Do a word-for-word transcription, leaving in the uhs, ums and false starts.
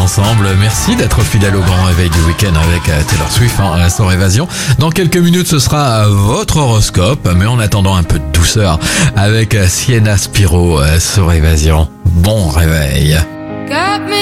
ensemble. Merci d'être fidèle au grand réveil du week-end avec Taylor Swift, hein, sur Évasion. Dans quelques minutes, ce sera votre horoscope, mais en attendant un peu de douceur avec Sienna Spiro sur Évasion. Bon réveil.